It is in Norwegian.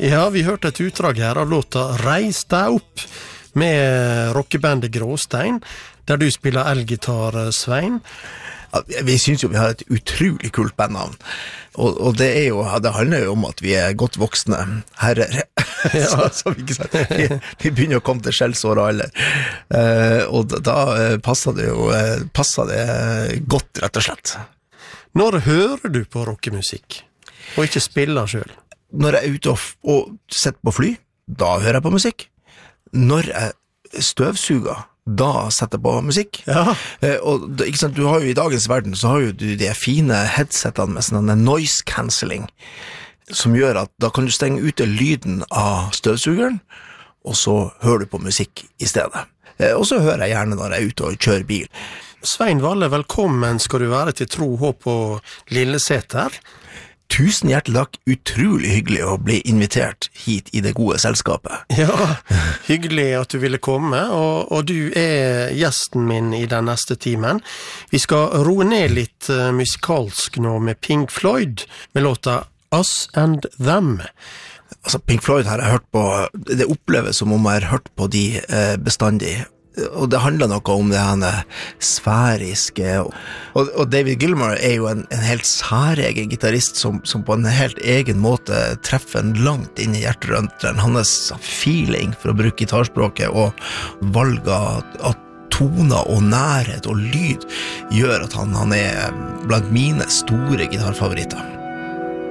Ja, vi hørte et utdrag her av låta Reis deg opp med rockebandet Gråstein, der du spiller elgitar, Svein. Ja, vi synes jo vi har et utrolig kult bandnavn, og det handler jo om at vi er godt voksne herrer. Ja. så vi, vi begynner å komme til skjellsår alle. Og da passer det godt, rett og slett. Når hører du på rockemusikk, og ikke spiller selv? Når jeg er ute og sitter på fly, da hører jeg på musikk. Når jeg støvsuger, da setter jeg på musikk. Ja. Og ikke sant, du har jo i dagens verden, så har jo du de fine headsetene med sånn noise cancelling, som gjør at da kan du stenge ute lyden av støvsugeren, og så hører du på musikk i stedet. Og så hører jeg gjerne når jeg er ute og kjører bil. Svein Valle, velkommen skal du være til Tro, Håp og Lilleseter. Tusen hjertelig takk, utrolig hyggelig å bli invitert hit i det gode selskapet. Ja, hyggelig at du ville komme, og du er gjesten min i den neste timen. Vi skal roe ned litt musikalsk nå med Pink Floyd, med låta Us and Them. Altså, Pink Floyd har jeg hørt på, det oppleves som om jeg har hørt på de bestandig. Og det handler noe om det sfæriske, og David Gilmour er jo en helt særegen gitarist som på en helt egen måte treffer en langt inn i hjerterønteren. Hans feeling, for å bruke gitarspråket, og valg av toner og nærhet og lyd gjør at han er blant mine store gitarfavoritter.